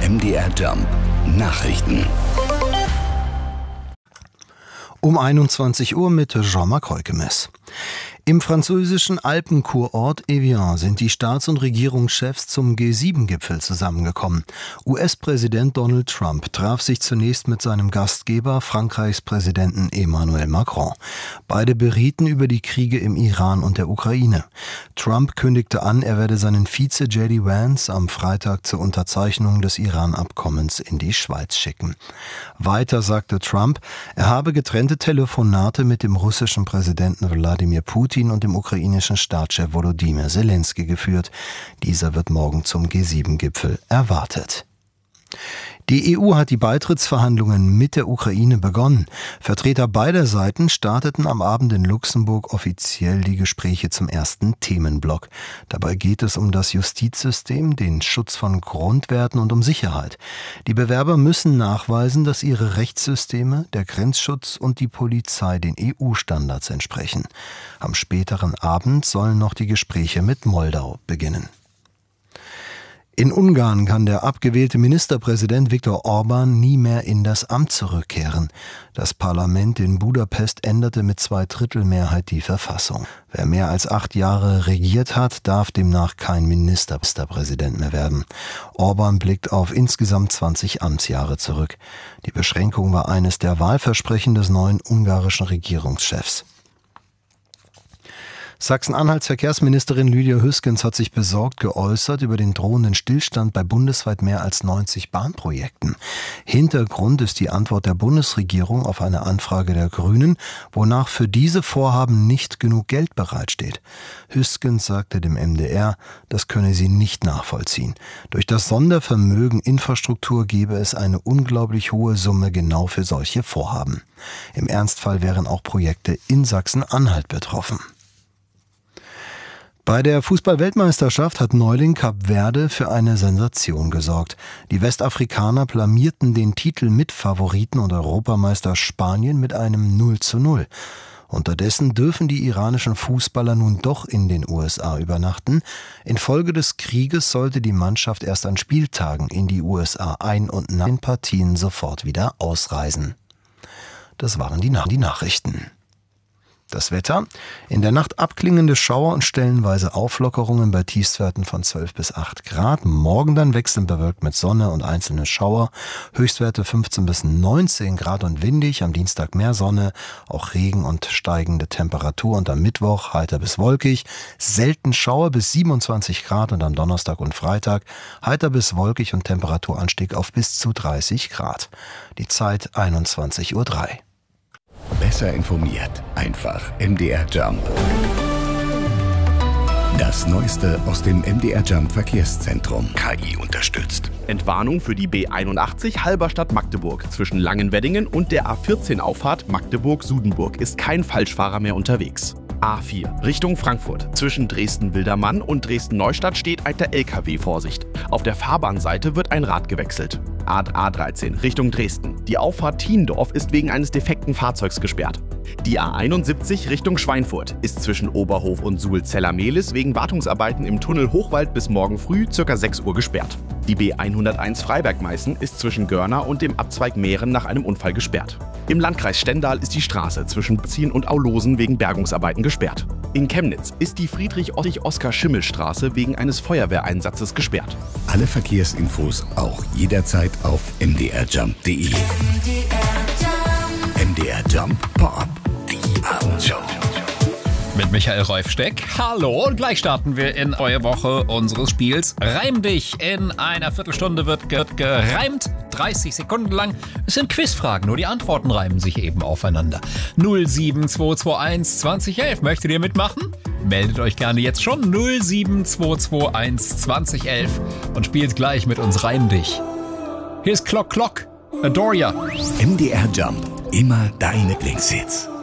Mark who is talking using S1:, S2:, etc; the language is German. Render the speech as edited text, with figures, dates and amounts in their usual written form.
S1: MDR Jump Nachrichten.
S2: Um 21 Uhr mit Jean-Marc Reukemes. Im französischen Alpenkurort Evian sind die Staats- und Regierungschefs zum G7-Gipfel zusammengekommen. US-Präsident Donald Trump traf sich zunächst mit seinem Gastgeber, Frankreichs Präsidenten Emmanuel Macron. Beide berieten über die Kriege im Iran und der Ukraine. Trump kündigte an, er werde seinen Vize J.D. Vance am Freitag zur Unterzeichnung des Iran-Abkommens in die Schweiz schicken. Weiter sagte Trump, er habe getrennte Telefonate mit dem russischen Präsidenten Wladimir Putin und dem ukrainischen Staatschef Volodymyr Zelensky geführt. Dieser wird morgen zum G7-Gipfel erwartet. Die EU hat die Beitrittsverhandlungen mit der Ukraine begonnen. Vertreter beider Seiten starteten am Abend in Luxemburg offiziell die Gespräche zum ersten Themenblock. Dabei geht es um das Justizsystem, den Schutz von Grundwerten und um Sicherheit. Die Bewerber müssen nachweisen, dass ihre Rechtssysteme, der Grenzschutz und die Polizei den EU-Standards entsprechen. Am späteren Abend sollen noch die Gespräche mit Moldau beginnen. In Ungarn kann der abgewählte Ministerpräsident Viktor Orbán nie mehr in das Amt zurückkehren. Das Parlament in Budapest änderte mit 2/3 die Verfassung. Wer mehr als 8 Jahre regiert hat, darf demnach kein Ministerpräsident mehr werden. Orbán blickt auf insgesamt 20 Amtsjahre zurück. Die Beschränkung war eines der Wahlversprechen des neuen ungarischen Regierungschefs. Sachsen-Anhalts Verkehrsministerin Lydia Hüskens hat sich besorgt geäußert über den drohenden Stillstand bei bundesweit mehr als 90 Bahnprojekten. Hintergrund ist die Antwort der Bundesregierung auf eine Anfrage der Grünen, wonach für diese Vorhaben nicht genug Geld bereitsteht. Hüskens sagte dem MDR, das könne sie nicht nachvollziehen. Durch das Sondervermögen Infrastruktur gebe es eine unglaublich hohe Summe genau für solche Vorhaben. Im Ernstfall wären auch Projekte in Sachsen-Anhalt betroffen. Bei der Fußball-Weltmeisterschaft hat Neuling Kap Verde für eine Sensation gesorgt. Die Westafrikaner blamierten den Titelmitfavoriten und Europameister Spanien mit einem 0:0. Unterdessen dürfen die iranischen Fußballer nun doch in den USA übernachten. Infolge des Krieges sollte die Mannschaft erst an Spieltagen in die USA ein- und nach den Partien sofort wieder ausreisen. Das waren die Nachrichten. Das Wetter: in der Nacht abklingende Schauer und stellenweise Auflockerungen bei Tiefstwerten von 12 bis 8 Grad. Morgen dann wechselnd bewölkt mit Sonne und einzelne Schauer. Höchstwerte 15 bis 19 Grad und windig. Am Dienstag mehr Sonne, auch Regen und steigende Temperatur. Und am Mittwoch heiter bis wolkig. Selten Schauer bis 27 Grad und am Donnerstag und Freitag heiter bis wolkig und Temperaturanstieg auf bis zu 30 Grad. Die Zeit 21:03 Uhr.
S1: Besser informiert, einfach MDR Jump. Das Neueste aus dem MDR Jump Verkehrszentrum. KI unterstützt.
S3: Entwarnung für die B81 Halberstadt-Magdeburg. Zwischen Langenweddingen und der A14-Auffahrt Magdeburg-Sudenburg ist kein Falschfahrer mehr unterwegs. A4 Richtung Frankfurt. Zwischen Dresden-Wildermann und Dresden-Neustadt steht eine LKW-Vorsicht. Auf der Fahrbahnseite wird ein Rad gewechselt. A13 Richtung Dresden. Die Auffahrt Thiendorf ist wegen eines defekten Fahrzeugs gesperrt. Die A71 Richtung Schweinfurt ist zwischen Oberhof und Suhl-Zella-Mehlis wegen Wartungsarbeiten im Tunnel Hochwald bis morgen früh ca. 6 Uhr gesperrt. Die B101 Freiberg-Meißen ist zwischen Görna und dem Abzweig Mähren nach einem Unfall gesperrt. Im Landkreis Stendal ist die Straße zwischen Bezien und Aulosen wegen Bergungsarbeiten gesperrt. In Chemnitz ist die Friedrich-Oskar-Schimmel-Straße wegen eines Feuerwehreinsatzes gesperrt.
S1: Alle Verkehrsinfos auch jederzeit auf mdrjump.de. MDR Jump Pop, die Abendshow.
S4: Mit Michael Reufsteck. Hallo, und gleich starten wir in neue Woche unseres Spiels Reim dich. In einer Viertelstunde wird gereimt, 30 Sekunden lang. Es sind Quizfragen, nur die Antworten reimen sich eben aufeinander. 07221 2011, möchtet ihr mitmachen? Meldet euch gerne jetzt schon 07221 2011 und spielt gleich mit uns Reim dich. Hier ist Clock Clock, Adoria.
S1: MDR Jump, immer deine Lieblingshits.